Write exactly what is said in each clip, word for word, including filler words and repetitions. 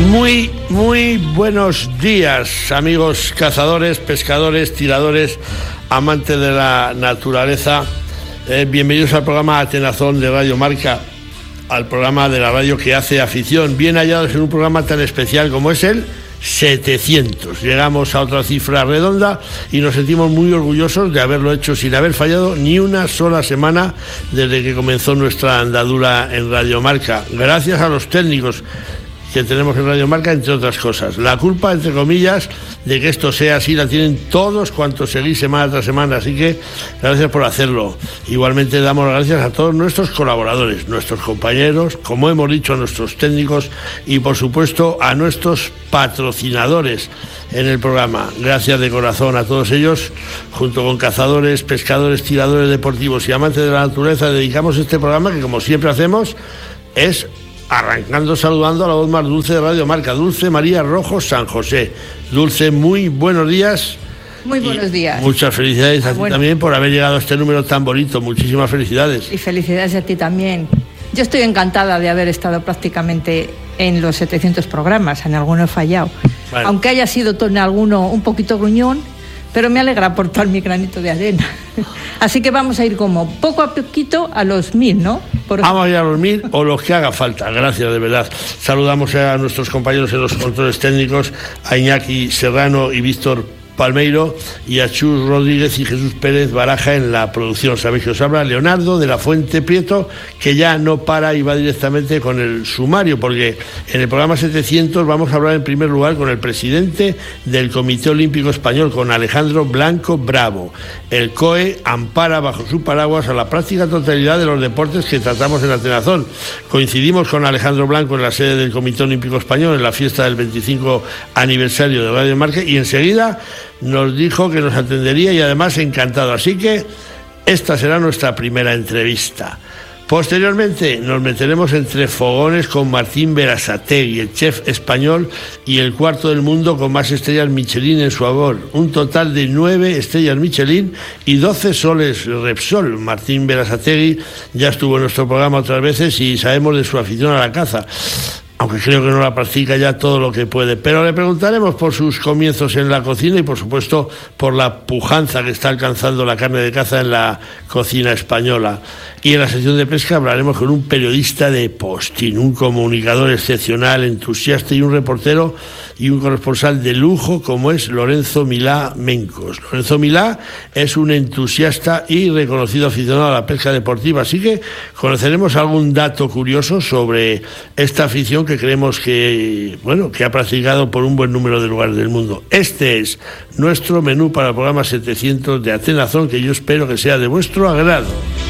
Muy, muy buenos días, amigos cazadores, pescadores, tiradores, amantes de la naturaleza. Eh, bienvenidos al programa Atenazón de Radio Marca, al programa de la radio que hace afición. Bien hallados en un programa tan especial como es el setecientos. Llegamos a otra cifra redonda y nos sentimos muy orgullosos de haberlo hecho sin haber fallado ni una sola semana desde que comenzó nuestra andadura en Radio Marca. Gracias a los técnicos que tenemos en Radio Marca, entre otras cosas. La culpa, entre comillas, de que esto sea así la tienen todos cuantos seguís semana tras semana, así que gracias por hacerlo. Igualmente damos las gracias a todos nuestros colaboradores, nuestros compañeros, como hemos dicho, a nuestros técnicos y por supuesto a nuestros patrocinadores en el programa. Gracias de corazón a todos ellos. Junto con cazadores, pescadores, tiradores deportivos y amantes de la naturaleza, dedicamos este programa que, como siempre hacemos, es arrancando saludando a la voz más dulce de Radio Marca, Dulce María Rojo San José. Dulce, muy buenos días. Muy buenos días. Muchas felicidades a ah, ti bueno. también por haber llegado a este número tan bonito. Muchísimas felicidades. Y felicidades a ti también. Yo estoy encantada de haber estado prácticamente en los setecientos programas, en alguno he fallado. Bueno. Aunque haya sido en alguno un poquito gruñón, pero me alegra aportar mi granito de arena. Así que vamos a ir como poco a poquito a los mil, ¿no? Por... Vamos a ir a los mil o los que haga falta. Gracias, de verdad. Saludamos a nuestros compañeros en los controles técnicos, a Iñaki Serrano y Víctor Palmeiro, y a Chus Rodríguez y Jesús Pérez Baraja en la producción. Sabéis que os habla Leonardo de la Fuente Prieto, que ya no para y va directamente con el sumario, porque en el programa setecientos vamos a hablar en primer lugar con el presidente del Comité Olímpico Español, con Alejandro Blanco Bravo. El C O E ampara bajo su paraguas a la práctica totalidad de los deportes que tratamos en Atenazón. Coincidimos con Alejandro Blanco en la sede del Comité Olímpico Español en la fiesta del veinticinco aniversario de Radio Marca y enseguida nos dijo que nos atendería y además encantado. Así que esta será nuestra primera entrevista. Posteriormente nos meteremos entre fogones con Martín Berasategui, el chef español y el cuarto del mundo con más estrellas Michelin en su haber. Un total de nueve estrellas Michelin y doce soles Repsol. Martín Berasategui ya estuvo en nuestro programa otras veces y sabemos de su afición a la caza, aunque creo que no la practica ya todo lo que puede. Pero le preguntaremos por sus comienzos en la cocina y, por supuesto, por la pujanza que está alcanzando la carne de caza en la cocina española. Y en la sección de pesca hablaremos con un periodista de postín, un comunicador excepcional, entusiasta y un reportero y un corresponsal de lujo como es Lorenzo Milá Mencos. Lorenzo Milá es un entusiasta y reconocido aficionado a la pesca deportiva, así que conoceremos algún dato curioso sobre esta afición que creemos que, bueno, que ha practicado por un buen número de lugares del mundo. Este es nuestro menú para el programa setecientos de Atenazón, que yo espero que sea de vuestro agrado.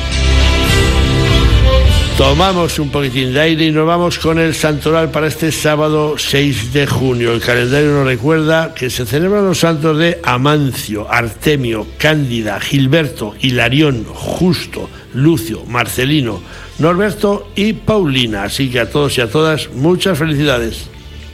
Tomamos un poquitín de aire y nos vamos con el santoral para este sábado seis de junio. El calendario nos recuerda que se celebran los santos de Amancio, Artemio, Cándida, Gilberto, Hilarión, Justo, Lucio, Marcelino, Norberto y Paulina. Así que a todos y a todas, muchas felicidades.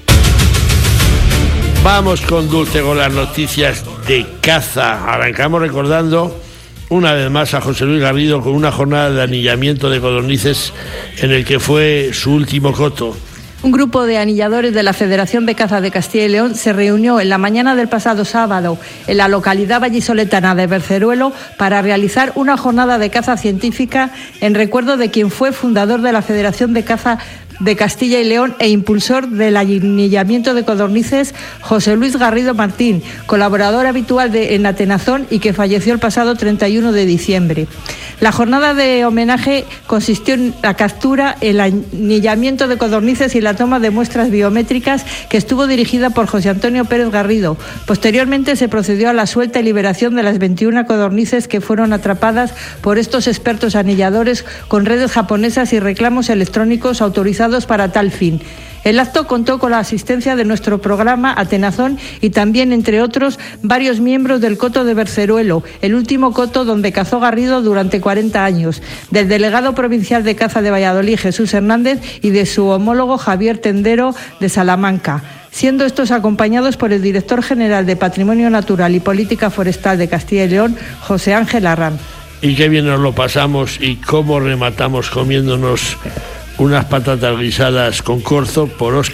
Vamos con Dulce con las noticias de caza. Arrancamos recordando una vez más a José Luis Garrido con una jornada de anillamiento de codornices en el que fue su último coto. Un grupo de anilladores de la Federación de Caza de Castilla y León se reunió en la mañana del pasado sábado en la localidad vallisoletana de Berceruelo para realizar una jornada de caza científica en recuerdo de quien fue fundador de la Federación de Caza de Castilla y León e impulsor del anillamiento de codornices, José Luis Garrido Martín, colaborador habitual de, en Atenazón y que falleció el pasado treinta y uno de diciembre. La jornada de homenaje consistió en la captura, el anillamiento de codornices y la toma de muestras biométricas, que estuvo dirigida por José Antonio Pérez Garrido. Posteriormente se procedió a la suelta y liberación de las veintiuna codornices que fueron atrapadas por estos expertos anilladores con redes japonesas y reclamos electrónicos autorizados para tal fin. El acto contó con la asistencia de nuestro programa Atenazón y también, entre otros, varios miembros del coto de Berceruelo, el último coto donde cazó Garrido durante cuarenta años, del delegado provincial de caza de Valladolid, Jesús Hernández, y de su homólogo Javier Tendero de Salamanca, siendo estos acompañados por el director general de Patrimonio Natural y Política Forestal de Castilla y León, José Ángel Arranz. Y qué bien nos lo pasamos y cómo rematamos comiéndonos unas patatas guisadas con corzo por Óscar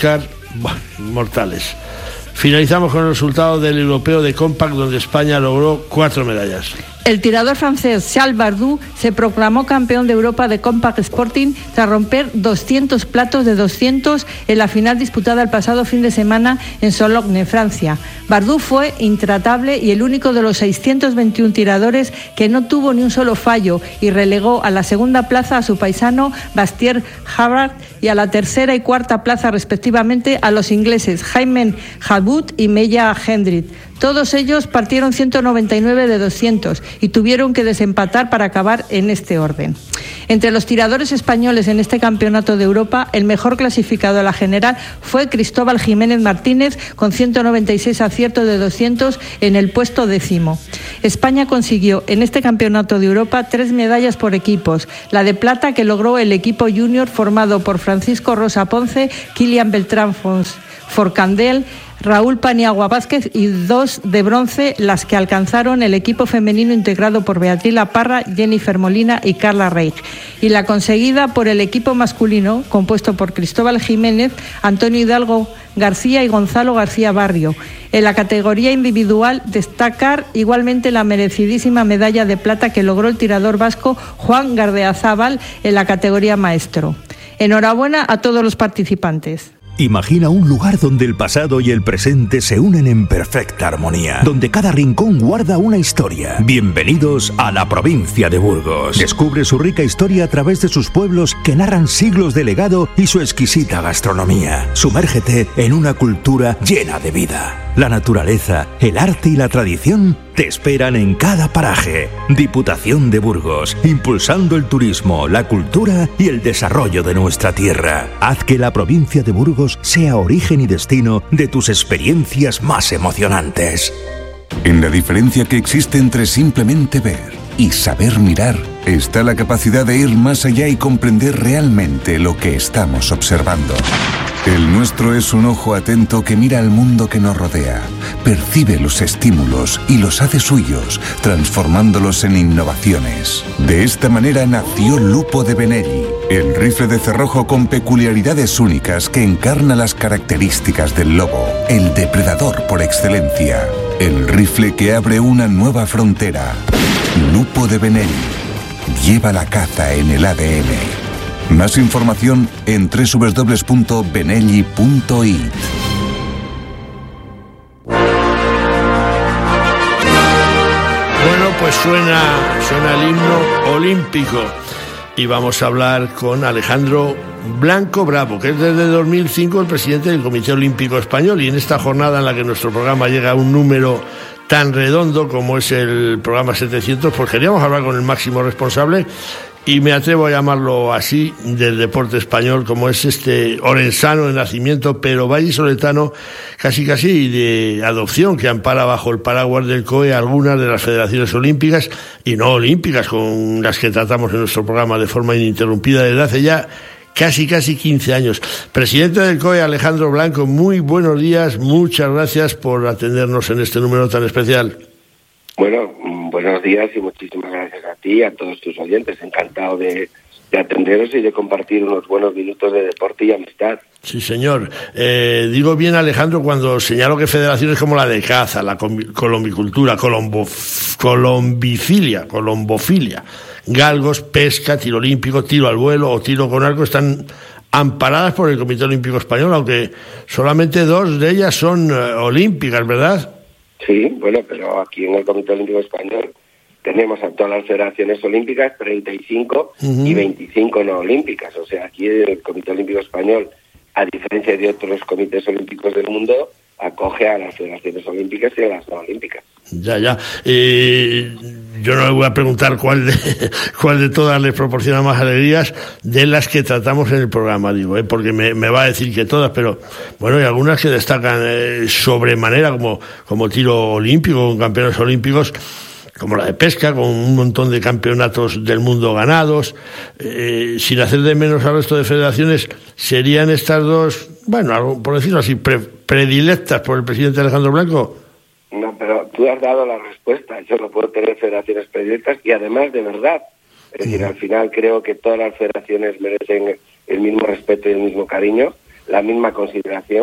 bueno, mortales. Finalizamos con el resultado del europeo de Compact, donde España logró cuatro medallas. El tirador francés Charles Bardou se proclamó campeón de Europa de Compact Sporting tras romper doscientos platos de doscientos en la final disputada el pasado fin de semana en Sologne, Francia. Bardou fue intratable y el único de los seiscientos veintiún tiradores que no tuvo ni un solo fallo y relegó a la segunda plaza a su paisano Bastien Havard y a la tercera y cuarta plaza respectivamente a los ingleses Jaime Hadwood y Meya Hendrick. Todos ellos partieron ciento noventa y nueve de doscientos y tuvieron que desempatar para acabar en este orden. Entre los tiradores españoles en este campeonato de Europa, el mejor clasificado a la general fue Cristóbal Jiménez Martínez, con ciento noventa y seis aciertos de doscientos en el puesto décimo. España consiguió en este campeonato de Europa tres medallas por equipos. La de plata, que logró el equipo junior formado por Francisco Rosa Ponce, Kilian Beltrán Forcandel, Raúl Paniagua Vázquez, y dos de bronce, las que alcanzaron el equipo femenino integrado por Beatriz La Parra, Jennifer Molina y Carla Reich, y la conseguida por el equipo masculino, compuesto por Cristóbal Jiménez, Antonio Hidalgo García y Gonzalo García Barrio. En la categoría individual, destacar igualmente la merecidísima medalla de plata que logró el tirador vasco Juan Gardeazábal en la categoría maestro. Enhorabuena a todos los participantes. Imagina un lugar donde el pasado y el presente se unen en perfecta armonía, donde cada rincón guarda una historia. Bienvenidos a la provincia de Burgos. Descubre su rica historia a través de sus pueblos que narran siglos de legado y su exquisita gastronomía. Sumérgete en una cultura llena de vida. La naturaleza, el arte y la tradición te esperan en cada paraje. Diputación de Burgos, impulsando el turismo, la cultura y el desarrollo de nuestra tierra. Haz que la provincia de Burgos sea origen y destino de tus experiencias más emocionantes. En la diferencia que existe entre simplemente ver y saber mirar, está la capacidad de ir más allá y comprender realmente lo que estamos observando. El nuestro es un ojo atento que mira al mundo que nos rodea, percibe los estímulos y los hace suyos, transformándolos en innovaciones. De esta manera nació Lupo de Benelli, el rifle de cerrojo con peculiaridades únicas que encarna las características del lobo, el depredador por excelencia. El rifle que abre una nueva frontera. Lupo de Benelli. Lleva la caza en el A D N. Más información en doble u doble u doble u punto benelli punto it. Bueno, pues suena, suena el himno olímpico y vamos a hablar con Alejandro Blanco Bravo, que es desde dos mil cinco el presidente del Comité Olímpico Español, y en esta jornada en la que nuestro programa llega a un número tan redondo como es el programa setecientos, pues queríamos hablar con el máximo responsable, y me atrevo a llamarlo así, del deporte español, como es este orensano de nacimiento, pero vallisoletano casi casi de adopción, que ampara bajo el paraguas del C O E algunas de las federaciones olímpicas y no olímpicas con las que tratamos en nuestro programa de forma ininterrumpida desde hace ya casi casi quince años. Presidente del C O E, Alejandro Blanco, muy buenos días, muchas gracias por atendernos en este número tan especial. Bueno, buenos días y muchísimas gracias a ti y a todos tus oyentes. Encantado de, de atenderos y de compartir unos buenos minutos de deporte y amistad. Sí, señor. Eh, digo bien, Alejandro, cuando señalo que federaciones como la de caza, la colombicultura, colombo, colombifilia, colombofilia, galgos, pesca, tiro olímpico, tiro al vuelo o tiro con arco están amparadas por el Comité Olímpico Español, aunque solamente dos de ellas son uh, olímpicas, ¿verdad? Sí, bueno, pero aquí en el Comité Olímpico Español tenemos a todas las federaciones olímpicas, treinta y cinco uh-huh. y veinticinco no olímpicas. O sea, aquí el Comité Olímpico Español, a diferencia de otros comités olímpicos del mundo, acoge a las federaciones olímpicas y a las no olímpicas. Ya, ya. Eh, yo no le voy a preguntar cuál de, cuál de todas les proporciona más alegrías de las que tratamos en el programa, digo, ¿eh? porque me, me va a decir que todas, pero bueno, hay algunas que destacan eh, sobremanera, como, como tiro olímpico, con campeones olímpicos, como la de pesca, con un montón de campeonatos del mundo ganados. Eh, sin hacer de menos al resto de federaciones, serían estas dos, bueno, por decirlo así, pre, predilectas por el presidente Alejandro Blanco. No, pero tú has dado la respuesta. Yo no puedo tener federaciones predilectas y además de verdad. Es decir, al final creo que todas las federaciones merecen el mismo respeto y el mismo cariño, la misma consideración,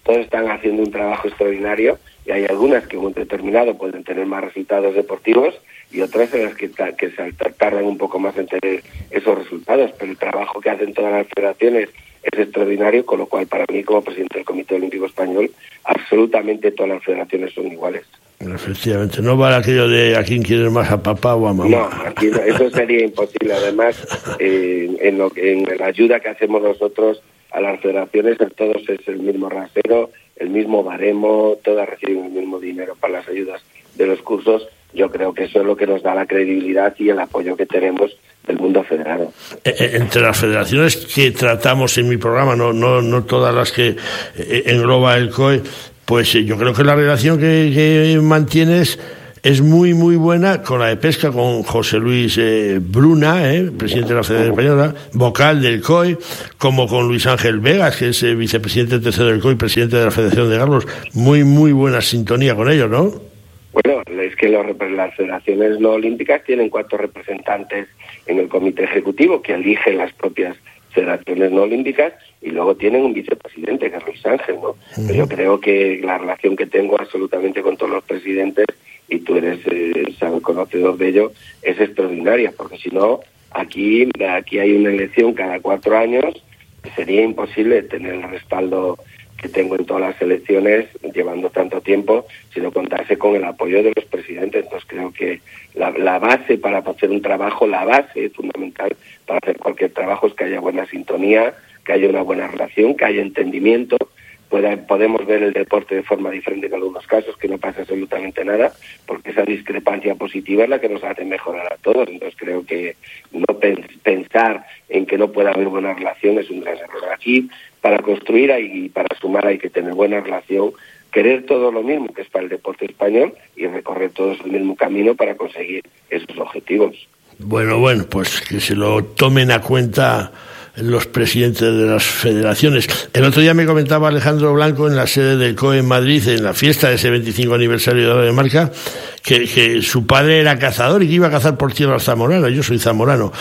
todos están haciendo un trabajo extraordinario y hay algunas que en un momento determinado pueden tener más resultados deportivos y otras en las que, que se tardan un poco más en tener esos resultados, pero el trabajo que hacen todas las federaciones es extraordinario, con lo cual para mí como presidente del Comité Olímpico Español absolutamente todas las federaciones son iguales. Efectivamente, no vale aquello de a quién quieres más, a papá o a mamá. No, aquí no, eso sería imposible. Además, eh, en, lo, en la ayuda que hacemos nosotros a las federaciones, todos es el mismo rasero, el mismo baremo, todas reciben el mismo dinero para las ayudas de los cursos. Yo creo que eso es lo que nos da la credibilidad y el apoyo que tenemos del mundo federado. Eh, entre las federaciones que tratamos en mi programa, no no no todas las que eh, engloba el C O E, pues eh, yo creo que la relación que, que mantienes es muy muy buena con la de pesca, con José Luis eh, Bruna, eh, presidente de la Federación Española, vocal del C O E, como con Luis Ángel Vegas, que es eh, vicepresidente tercero del C O E y presidente de la Federación de Garlos. Muy muy buena sintonía con ellos, ¿no? Bueno, es que los, las federaciones no olímpicas tienen cuatro representantes en el comité ejecutivo que eligen las propias federaciones no olímpicas y luego tienen un vicepresidente, que es Luis Ángel, ¿no? Uh-huh. Pero yo creo que la relación que tengo absolutamente con todos los presidentes, y tú eres eh, sabes, conocedor de ello, es extraordinaria, porque si no, aquí, aquí hay una elección cada cuatro años, sería imposible tener el respaldo que tengo en todas las elecciones, llevando tanto tiempo, si no contase con el apoyo de los presidentes. Entonces creo que la, la base para hacer un trabajo, la base fundamental para hacer cualquier trabajo es que haya buena sintonía, que haya una buena relación, que haya entendimiento. Pueda, podemos ver el deporte de forma diferente en algunos casos, que no pasa absolutamente nada, porque esa discrepancia positiva es la que nos hace mejorar a todos. Entonces creo que no pens- pensar en que no pueda haber buena relación es un gran error. Aquí, para construir y para sumar hay que tener buena relación, querer todo lo mismo que es para el deporte español y recorrer todos el mismo camino para conseguir esos objetivos. Bueno, bueno, pues que se lo tomen a cuenta los presidentes de las federaciones. El otro día me comentaba Alejandro Blanco en la sede del C O E en Madrid, en la fiesta de ese veinticinco aniversario de la de Marca, que, que su padre era cazador y que iba a cazar por tierras zamoranas. Yo soy zamorano.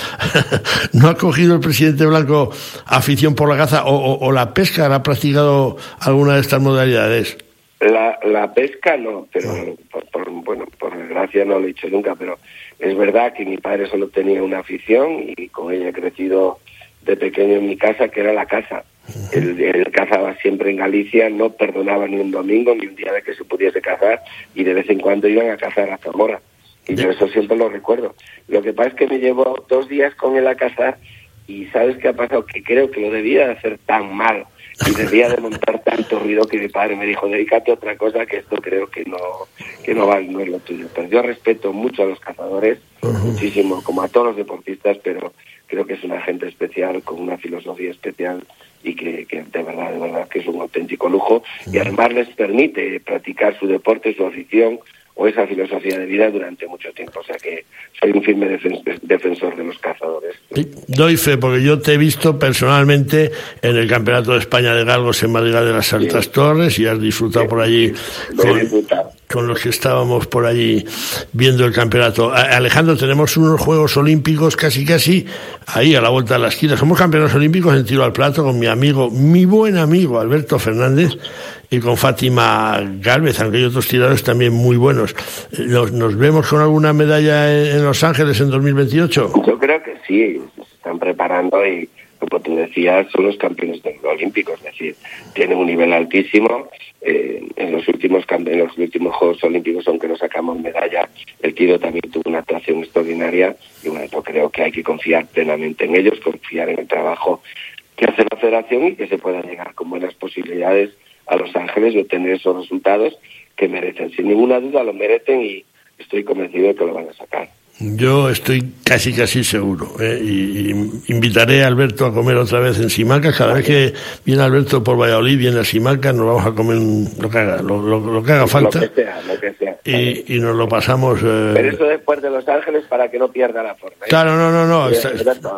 ¿No ha cogido el presidente Blanco afición por la caza o, o, o la pesca? ¿Ha practicado alguna de estas modalidades? La, la pesca no, pero por, por, bueno, por desgracia no lo he hecho nunca, pero es verdad que mi padre solo tenía una afición y con ella he crecido de pequeño en mi casa, que era la caza. Él, él cazaba siempre en Galicia, no perdonaba ni un domingo ni un día de que se pudiese cazar, y de vez en cuando iban a cazar a Zamora, y yo eso siempre lo recuerdo. Lo que pasa es que me llevó dos días con él a cazar y ¿sabes qué ha pasado? Que creo que lo debía de hacer tan mal y debía de montar tanto ruido que mi padre me dijo, dedícate a otra cosa, que esto creo que no que no va, no es lo tuyo. Pero yo respeto mucho a los cazadores, uh-huh. muchísimo, como a todos los deportistas, pero creo que es una gente especial, con una filosofía especial y que, que de verdad, de verdad que es un auténtico lujo, uh-huh. y además les permite practicar su deporte, su afición o esa filosofía de vida durante mucho tiempo. O sea que soy un firme defen- defensor de los cazadores. Sí, doy fe, porque yo te he visto personalmente en el Campeonato de España de Galgos en Madrid de las Altas sí. Torres, y has disfrutado sí. por allí con, con los que estábamos por allí viendo el campeonato. Alejandro, tenemos unos Juegos Olímpicos casi casi ahí a la vuelta de la esquina. Somos campeones olímpicos en tiro al plato con mi amigo, mi buen amigo Alberto Fernández, y con Fátima Gálvez, aunque hay otros tiradores también muy buenos. ¿Nos, nos vemos con alguna medalla en, en Los Ángeles en dos mil veintiocho? Yo creo que sí, se están preparando y, como tú decías, son los campeones olímpicos, es decir, tienen un nivel altísimo. Eh, en los últimos en los últimos Juegos Olímpicos, aunque no sacamos medalla, el tiro también tuvo una actuación extraordinaria, y bueno, yo creo que hay que confiar plenamente en ellos, confiar en el trabajo que hace la federación y que se pueda llegar con buenas posibilidades a Los Ángeles y obtener esos resultados que merecen. Sin ninguna duda lo merecen y estoy convencido de que lo van a sacar. Yo estoy casi casi seguro, ¿eh? y, y invitaré a Alberto a comer otra vez en Simancas. Cada vez que viene Alberto por Valladolid, viene a Simancas, nos vamos a comer lo que haga, lo, lo, lo que haga falta. Lo que sea, lo que sea. Y, y nos lo pasamos. Eh... Pero eso después de Los Ángeles para que no pierda la forma, ¿eh? Claro, no, no, no. Está,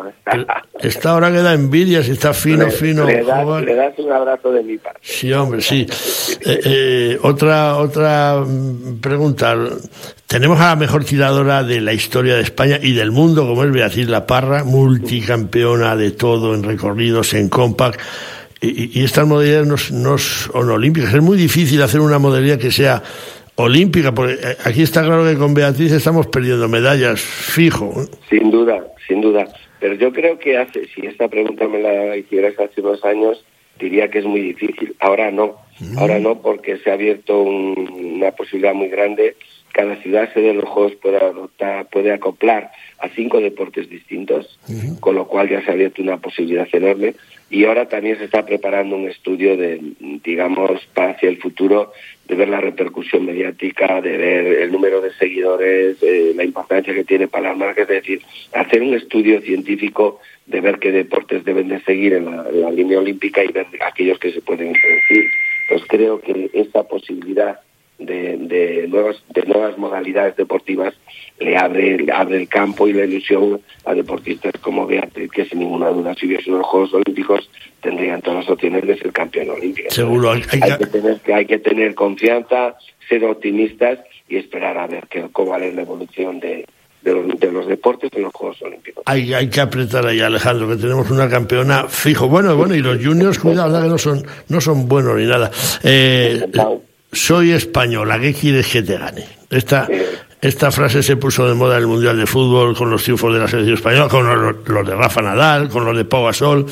esta ahora que da envidia, si está fino, le, fino. Le das, le das un abrazo de mi parte. Sí, hombre, sí. eh, eh, otra, otra pregunta. Tenemos a la mejor tiradora de la historia de España y del mundo, como es Beatriz La Parra, multicampeona de todo en recorridos, en compact. y, y estas modalidades no, no son olímpicas. Es muy difícil hacer una modalidad que sea olímpica, porque aquí está claro que con Beatriz estamos perdiendo medallas, fijo. Sin duda, sin duda. Pero yo creo que hace, si esta pregunta me la hicieras hace unos años, diría que es muy difícil. Ahora no, mm. ahora no, porque se ha abierto un, una posibilidad muy grande. Cada ciudad sede de los Juegos puede adoptar, puede acoplar a cinco deportes distintos, uh-huh. con lo cual ya se ha abierto una posibilidad enorme. Y ahora también se está preparando un estudio de, digamos, para hacia el futuro, de ver la repercusión mediática, de ver el número de seguidores, eh, la importancia que tiene para las marcas, es decir, hacer un estudio científico de ver qué deportes deben de seguir en la, en la línea olímpica y ver aquellos que se pueden introducir. Pues creo que esa posibilidad de, de nuevas de nuevas modalidades deportivas le abre, le abre el campo y la ilusión a deportistas como Beatriz, que sin ninguna duda, si hubiese unos Juegos Olímpicos, tendrían todas las opciones de ser campeón olímpico. Seguro. Hay, hay, hay, que tener, hay que tener confianza, ser optimistas y esperar a ver que, cómo es la evolución de, de, los, de los deportes en los Juegos Olímpicos. Hay, hay que apretar ahí, Alejandro, que tenemos una campeona fijo. Bueno, bueno, y los juniors, cuidado, que no son, no son buenos ni nada. Eh, soy española, ¿qué quieres que te gane? Esta, esta frase se puso de moda en el Mundial de Fútbol con los triunfos de la selección española, con los, los de Rafa Nadal, con los de Pau Gasol,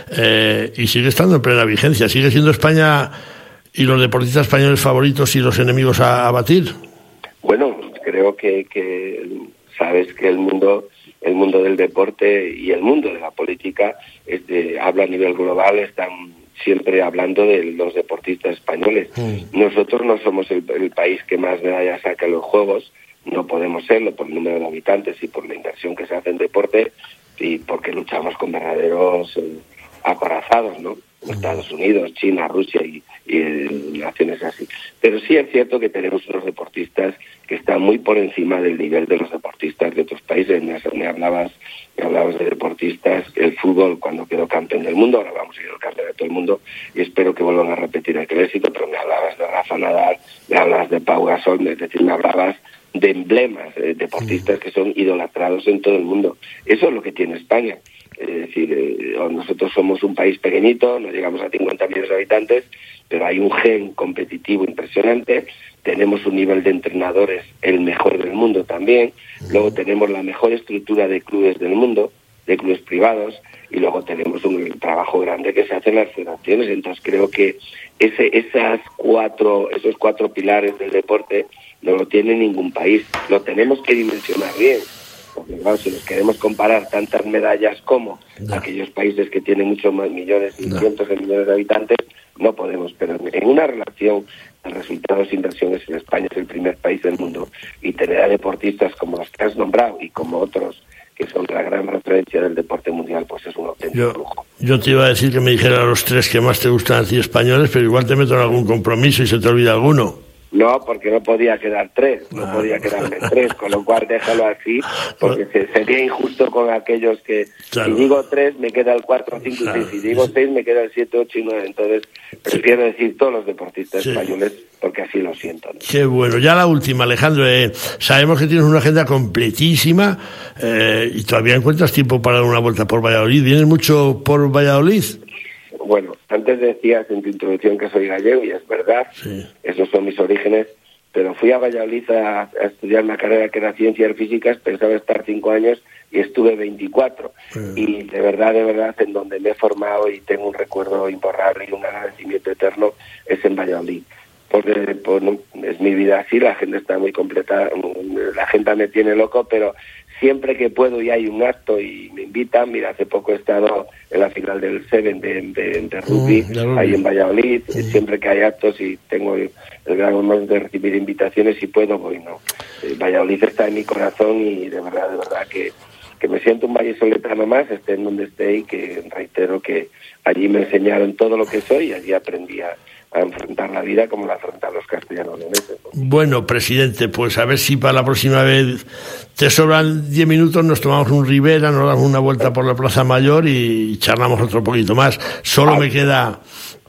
eh, y sigue estando en plena vigencia. ¿Sigue siendo España y los deportistas españoles favoritos y los enemigos a, a batir? Bueno, creo que, que sabes que el mundo el mundo del deporte y el mundo de la política es de, habla a nivel global, están siempre hablando de los deportistas españoles. Mm. Nosotros no somos el, el país que más medallas saca en los Juegos, no podemos serlo por el número de habitantes y por la inversión que se hace en deporte y porque luchamos con verdaderos eh, acorazados, ¿no? Mm. Estados Unidos, China, Rusia y, y naciones así. Pero sí es cierto que tenemos unos deportistas que están muy por encima del nivel de los deportistas de otros países. Me, me hablabas me hablabas de deportistas, el fútbol cuando quedó campeón del mundo, ahora vamos a ir al campeonato del mundo y espero que vuelvan a repetir aquel éxito, pero me hablabas de Rafa Nadal, me hablabas de Pau Gasol, es decir, me hablabas de emblemas, eh, deportistas que son idolatrados en todo el mundo. Eso es lo que tiene España. Es decir, eh, nosotros somos un país pequeñito, no llegamos a cincuenta millones de habitantes, pero hay un gen competitivo impresionante, tenemos un nivel de entrenadores el mejor del mundo también, luego tenemos la mejor estructura de clubes del mundo, de clubes privados, y luego tenemos un trabajo grande que se hace en las federaciones. Entonces creo que ese, esas cuatro, esos cuatro pilares del deporte no lo tiene ningún país, lo tenemos que dimensionar bien. Porque claro, si nos queremos comparar tantas medallas como no. aquellos países que tienen muchos más millones y no. cientos de millones de habitantes, no podemos. Pero en una relación de resultados e inversiones, en España es el primer país del mundo y tener a deportistas como los que has nombrado y como otros que son la gran referencia del deporte mundial, pues es un auténtico yo, lujo. Yo te iba a decir que me dijera los tres que más te gustan a ti españoles, pero igual te meto en algún compromiso y se te olvida alguno. No, porque no podía quedar tres, no ah. podía quedarme tres, con lo cual déjalo así, porque se, sería injusto con aquellos que, claro. si digo tres, me queda el cuatro, cinco claro. y seis, si digo seis, me queda el siete, ocho y nueve, entonces prefiero sí. decir todos los deportistas sí. españoles, porque así lo siento, ¿no? Qué bueno. Ya la última, Alejandro, eh, sabemos que tienes una agenda completísima eh, y todavía encuentras tiempo para dar una vuelta por Valladolid. ¿Vienes mucho por Valladolid? Bueno, antes decías en tu introducción que soy gallego y es verdad, sí. esos son mis orígenes, pero fui a Valladolid a, a estudiar una carrera que era Ciencias Físicas, pensaba estar cinco años y estuve veinticuatro. Sí. Y de verdad, de verdad, en donde me he formado y tengo un recuerdo imborrable y un agradecimiento eterno es en Valladolid. Porque pues, no, es mi vida así, la gente está muy completa, la gente me tiene loco, pero siempre que puedo y hay un acto y me invitan, mira, hace poco he estado en la final del Seven de, de, de rugby, mm, ahí en Valladolid, mm. siempre que hay actos y tengo el gran honor de recibir invitaciones y puedo, voy, ¿no? Eh, Valladolid está en mi corazón y de verdad, de verdad que, que me siento un vallisoletano más, esté en donde esté y que reitero que allí me enseñaron todo lo que soy y allí aprendí a a enfrentar la vida como la afrontan los castellanos leoneses, ¿no? Bueno, presidente, pues a ver si para la próxima vez te sobran diez minutos, nos tomamos un Ribera, nos damos una vuelta por la Plaza Mayor y charlamos otro poquito más. Solo me queda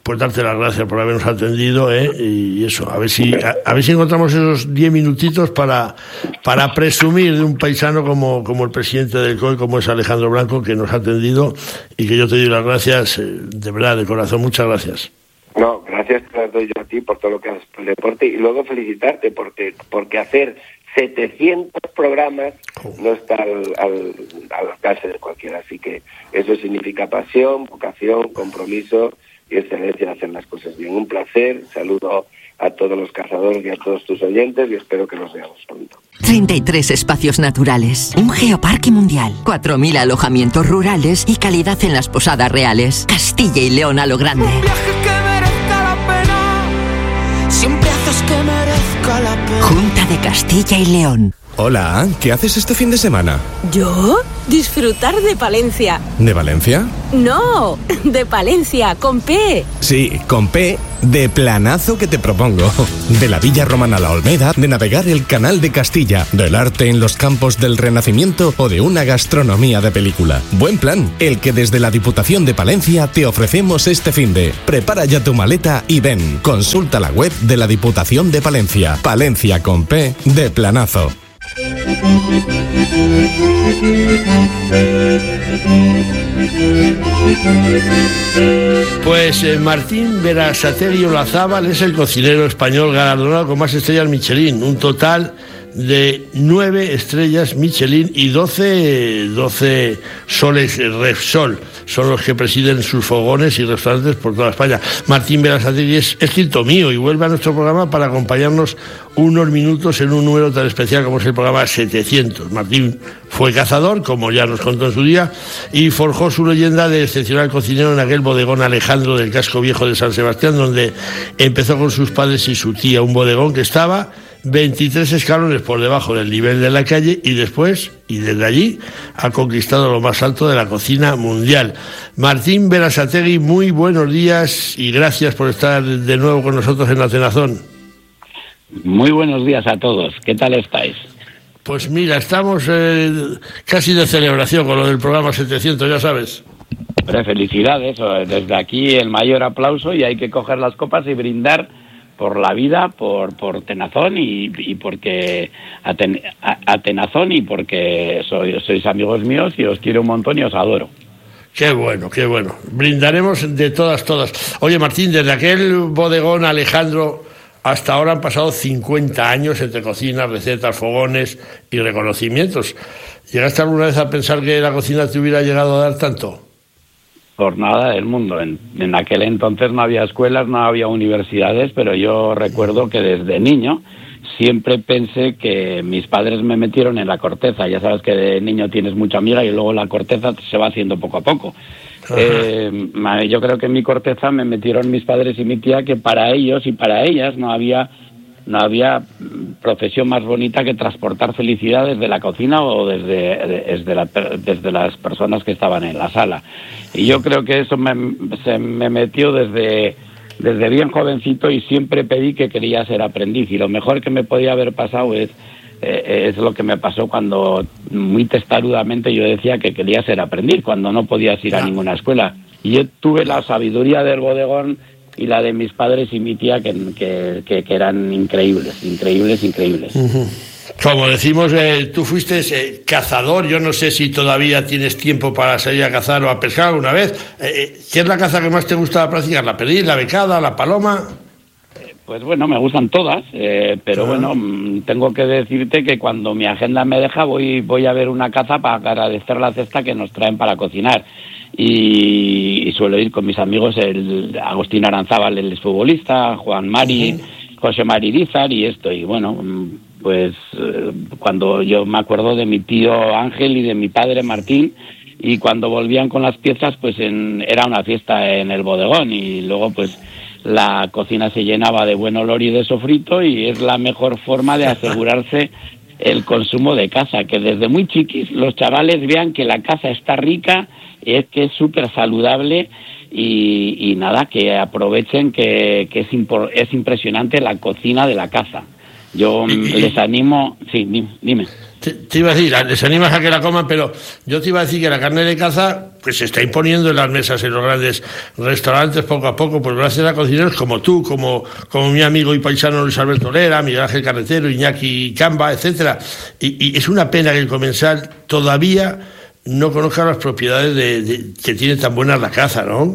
pues darte las gracias por habernos atendido, ¿eh? Y eso, a ver si a, a ver si encontramos esos diez minutitos para para presumir de un paisano como, como el presidente del C O E, como es Alejandro Blanco, que nos ha atendido y que yo te doy las gracias, eh, de verdad, de corazón, muchas gracias. No, gracias te las doy yo a ti por todo lo que haces por el deporte y luego felicitarte porque porque hacer setecientos programas no está al, al, al alcance de cualquiera, así que eso significa pasión, vocación, compromiso y excelencia de hacer las cosas bien. Un placer, saludo a todos los cazadores y a todos tus oyentes y espero que nos veamos pronto. treinta y tres espacios naturales, un geoparque mundial, cuatro mil alojamientos rurales y calidad en las posadas reales. Castilla y León a lo grande. Un viaje que merezca la pena, siempre haces que merezca la pena. Junta de Castilla y León. Hola, ¿qué haces este fin de semana? ¿Yo? Disfrutar de Palencia. ¿De Valencia? No, de Palencia, con P. Sí, con P, de planazo que te propongo. De la Villa Romana a la Olmeda, de navegar el Canal de Castilla, del arte en los campos del Renacimiento o de una gastronomía de película. Buen plan, el que desde la Diputación de Palencia te ofrecemos este finde. Prepara ya tu maleta y ven. Consulta la web de la Diputación de Palencia. Palencia con P, de planazo. Pues eh, Martín Berasategui Olazábal es el cocinero español galardonado con más estrellas Michelin, un total de nueve estrellas Michelin y doce, doce soles Repsol. Son los que presiden sus fogones y restaurantes por toda España. Martín Berasategui es escrito mío y vuelve a nuestro programa para acompañarnos unos minutos en un número tan especial como es el programa setecientos. Martín fue cazador, como ya nos contó en su día, y forjó su leyenda de excepcional cocinero en aquel bodegón Alejandro del Casco Viejo de San Sebastián, donde empezó con sus padres y su tía, un bodegón que estaba veintitrés escalones por debajo del nivel de la calle y después, y desde allí, ha conquistado lo más alto de la cocina mundial. Martín Berasategui, muy buenos días y gracias por estar de nuevo con nosotros en La Cenazón. Muy buenos días a todos, ¿qué tal estáis? Pues mira, estamos eh, casi de celebración con lo del programa setecientos, ya sabes. Pero felicidades, desde aquí el mayor aplauso y hay que coger las copas y brindar por la vida, por por Tenazón y, y porque a, ten, a, a Tenazón y porque soy, sois amigos míos y os quiero un montón y os adoro. Qué bueno, qué bueno. Brindaremos de todas, todas. Oye, Martín, desde aquel bodegón Alejandro hasta ahora han pasado cincuenta años entre cocinas, recetas, fogones y reconocimientos. ¿Llegaste alguna vez a pensar que la cocina te hubiera llegado a dar tanto? Por nada del mundo. En, en aquel entonces no había escuelas, no había universidades, pero yo recuerdo que desde niño siempre pensé que mis padres me metieron en la corteza. Ya sabes que de niño tienes mucha amiga y luego la corteza se va haciendo poco a poco. Eh, yo creo que en mi corteza me metieron mis padres y mi tía, que para ellos y para ellas no había no había profesión más bonita que transportar felicidad desde la cocina o desde desde, la, desde las personas que estaban en la sala. Y yo creo que eso me, se me metió desde desde bien jovencito y siempre pedí que quería ser aprendiz. Y lo mejor que me podía haber pasado es eh, es lo que me pasó cuando muy testarudamente yo decía que quería ser aprendiz, cuando no podías ir a ninguna escuela. Y yo tuve la sabiduría del bodegón y la de mis padres y mi tía que, que, que, que eran increíbles, increíbles, increíbles. Uh-huh. Como decimos, eh, tú fuiste eh, cazador. Yo no sé si todavía tienes tiempo para salir a cazar o a pescar alguna vez. Eh, ¿Qué es la caza que más te gusta practicar? ¿La perdiz, la becada, la paloma? Eh, pues bueno, me gustan todas, eh, pero uh-huh. bueno, tengo que decirte que cuando mi agenda me deja voy, voy a ver una caza para agradecer la cesta que nos traen para cocinar. Y, y suelo ir con mis amigos, el Agustín Aranzábal, el exfutbolista, Juan Mari, uh-huh. José Mari Irizar y esto. Y bueno, pues eh, cuando yo me acuerdo de mi tío Ángel y de mi padre Martín, y cuando volvían con las piezas, pues en, era una fiesta en el bodegón y luego pues la cocina se llenaba de buen olor y de sofrito y es la mejor forma de asegurarse el consumo de caza, que desde muy chiquis los chavales vean que la caza está rica, es que es súper saludable y, y nada, que aprovechen que, que es, impor, es impresionante la cocina de la caza. Yo y, y, les animo... Sí, dime. dime. Te, te iba a decir, les animas a que la coman, pero yo te iba a decir que la carne de caza pues se está imponiendo en las mesas en los grandes restaurantes poco a poco, pues gracias a cocineros como tú, como, como mi amigo y paisano Luis Alberto Lera, Miguel Ángel Carretero, Iñaki Camba, etcétera. Y, y es una pena que el comensal todavía no conozca las propiedades de, de, que tiene tan buena la caza, ¿no?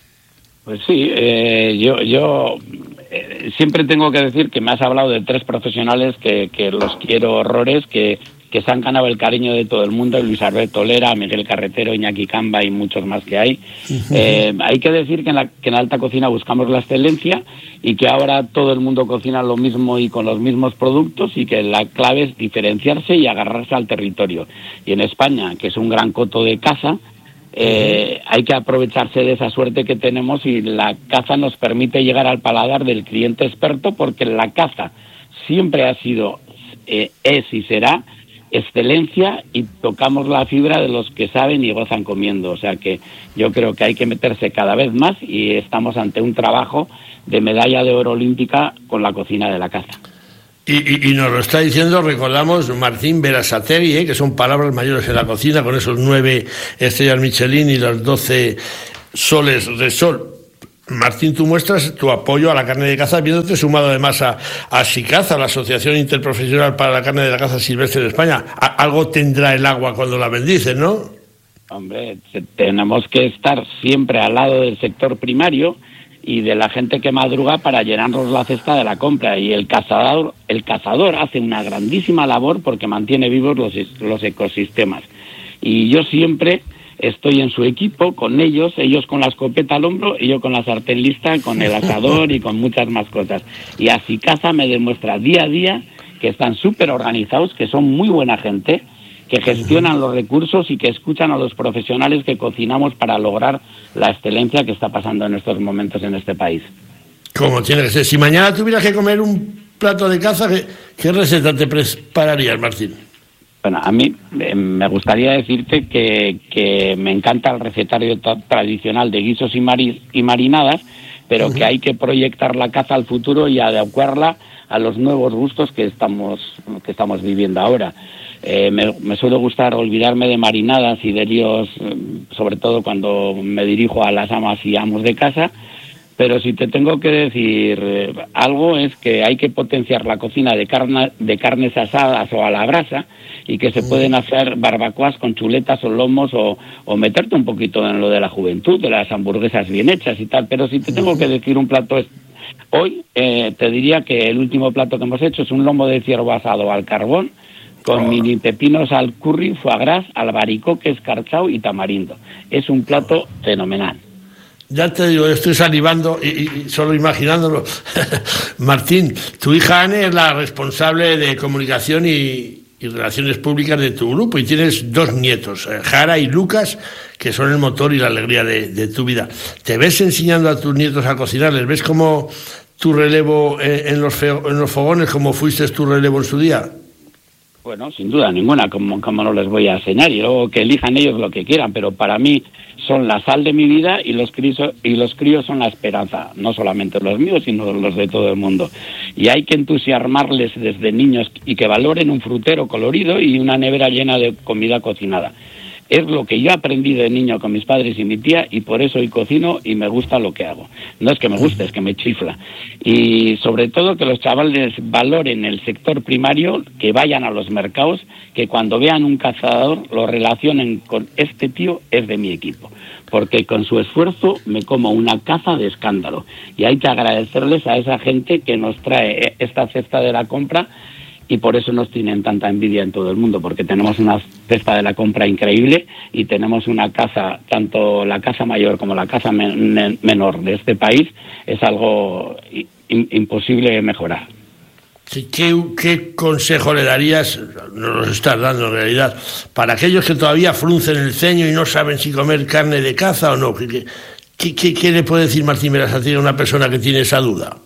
Pues sí, eh, yo... yo... siempre tengo que decir que me has hablado de tres profesionales que, que los quiero horrores, que, que se han ganado el cariño de todo el mundo: Luis Alberto Lera, Miguel Carretero, Iñaki Camba y muchos más que hay. Uh-huh. Eh, hay que decir que en, la, que en la alta cocina buscamos la excelencia y que ahora todo el mundo cocina lo mismo y con los mismos productos, y que la clave es diferenciarse y agarrarse al territorio. Y en España, que es un gran coto de caza, Eh, hay que aprovecharse de esa suerte que tenemos, y la caza nos permite llegar al paladar del cliente experto, porque la caza siempre ha sido, eh, es y será excelencia, y tocamos la fibra de los que saben y gozan comiendo. O sea que yo creo que hay que meterse cada vez más, y estamos ante un trabajo de medalla de oro olímpica con la cocina de la caza. Y, y, y nos lo está diciendo, recordamos, Martín Berasategui, ¿eh? que son palabras mayores en la cocina, con esos nueve estrellas Michelin y los doce soles de sol. Martín, tú muestras tu apoyo a la carne de caza, viéndote sumado además a, a SICAZA, la Asociación Interprofesional para la Carne de la Caza Silvestre de España. A, algo tendrá el agua cuando la bendices, ¿no? Hombre, tenemos que estar siempre al lado del sector primario y de la gente que madruga para llenarnos la cesta de la compra, y el cazador el cazador hace una grandísima labor porque mantiene vivos los, los ecosistemas, y yo siempre estoy en su equipo con ellos, ellos con la escopeta al hombro y yo con la sartén lista, con el asador y con muchas más cosas. Y así SICAZA me demuestra día a día que están súper organizados, que son muy buena gente, que gestionan los recursos y que escuchan a los profesionales que cocinamos para lograr la excelencia que está pasando en estos momentos en este país. Como tiene que ser. Si mañana tuvieras que comer un plato de caza, ¿qué, qué receta te prepararías, Martín? Bueno, a mí eh, me gustaría decirte que, que me encanta el recetario t- tradicional de guisos y, mari- y marinadas, pero uh-huh. que hay que proyectar la caza al futuro y adecuarla a los nuevos gustos que estamos, que estamos viviendo ahora. Eh, me, me suele gustar olvidarme de marinadas y de líos, sobre todo cuando me dirijo a las amas y amos de casa, pero si te tengo que decir eh, algo, es que hay que potenciar la cocina de, carne, de carnes asadas o a la brasa, y que se pueden hacer barbacoas con chuletas o lomos, o, o meterte un poquito en lo de la juventud, de las hamburguesas bien hechas y tal. Pero si te tengo que decir un plato es, hoy, eh, te diría que el último plato que hemos hecho es un lomo de ciervo asado al carbón, con oh. mini pepinos al curry, foie gras, albaricoque, escarchao y tamarindo. Es un plato fenomenal. Ya te digo, estoy salivando y, y solo imaginándolo. Martín, tu hija Anne es la responsable de comunicación y, y relaciones públicas de tu grupo, y tienes dos nietos, Jara y Lucas, que son el motor y la alegría de, de tu vida. ¿Te ves enseñando a tus nietos a cocinar? ¿Les ves como tu relevo en, en, los, feo, en los fogones, como fuiste tu relevo en su día? Bueno, sin duda ninguna, como, como no les voy a enseñar, y luego que elijan ellos lo que quieran, pero para mí son la sal de mi vida, y los críos, y los críos son la esperanza, no solamente los míos, sino los de todo el mundo. Y hay que entusiasmarles desde niños, y que valoren un frutero colorido y una nevera llena de comida cocinada. Es lo que yo aprendí de niño con mis padres y mi tía, y por eso hoy cocino y me gusta lo que hago. No es que me guste, es que me chifla. Y sobre todo que los chavales valoren el sector primario, que vayan a los mercados, que cuando vean un cazador lo relacionen con este tío es de mi equipo. Porque con su esfuerzo me como una caza de escándalo. Y hay que agradecerles a esa gente que nos trae esta cesta de la compra, y por eso nos tienen tanta envidia en todo el mundo, porque tenemos una cesta de la compra increíble y tenemos una caza, tanto la caza mayor como la caza men- menor de este país, es algo in- imposible de mejorar. Sí, ¿qué, ¿Qué consejo le darías, nos lo estás dando en realidad, para aquellos que todavía fruncen el ceño y no saben si comer carne de caza o no? ¿Qué, qué, qué, qué le puede decir Martín Berasategui a una persona que tiene esa duda?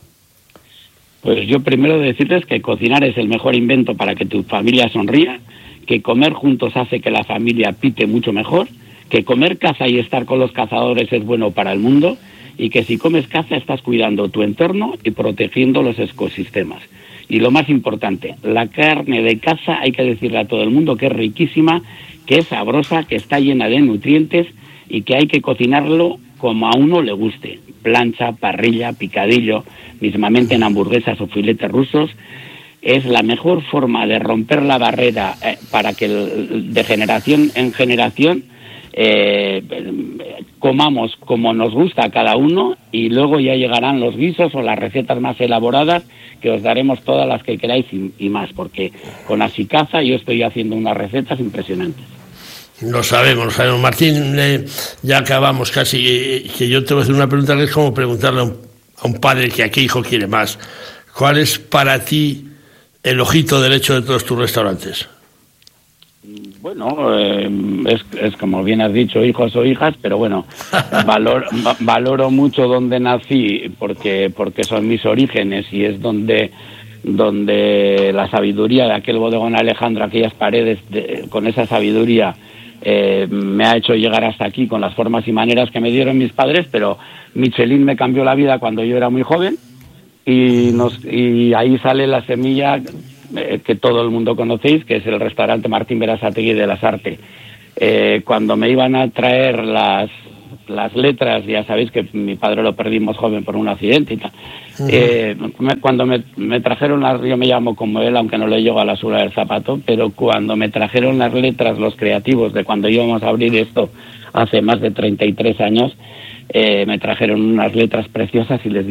Pues yo primero decirles que cocinar es el mejor invento para que tu familia sonría, que comer juntos hace que la familia pite mucho mejor, que comer caza y estar con los cazadores es bueno para el mundo, y que si comes caza estás cuidando tu entorno y protegiendo los ecosistemas. Y lo más importante, la carne de caza hay que decirle a todo el mundo que es riquísima, que es sabrosa, que está llena de nutrientes y que hay que cocinarlo como a uno le guste. Plancha, parrilla, picadillo, mismamente en hamburguesas o filetes rusos. Es la mejor forma de romper la barrera eh, para que el, de generación en generación eh, comamos como nos gusta a cada uno, y luego ya llegarán los guisos o las recetas más elaboradas, que os daremos todas las que queráis y, y más, porque con Asicaza yo estoy haciendo unas recetas impresionantes. Lo sabemos, lo sabemos. Martín, eh, ya acabamos casi, eh, que yo te voy a hacer una pregunta que es como preguntarle a un, a un padre que a qué hijo quiere más. ¿Cuál es para ti el ojito derecho de todos tus restaurantes? Bueno, eh, es, es como bien has dicho, hijos o hijas, pero bueno, valor, va, valoro mucho donde nací, porque porque son mis orígenes y es donde donde la sabiduría de aquel bodegón Alejandro, aquellas paredes, de, con esa sabiduría eh, me ha hecho llegar hasta aquí con las formas y maneras que me dieron mis padres, pero Michelin me cambió la vida cuando yo era muy joven y, nos, y ahí sale la semilla eh, que todo el mundo conocéis, que es el restaurante Martín Berasategui de Lasarte. Eh, cuando me iban a traer las las letras, ya sabéis que mi padre lo perdimos joven por un accidente y tal. Uh-huh. Eh, me, cuando me, me trajeron las, yo me llamo como él, aunque no le llego a la suela del zapato, pero cuando me trajeron las letras, los creativos de cuando íbamos a abrir esto hace más de treinta y tres años, eh, me trajeron unas letras preciosas y les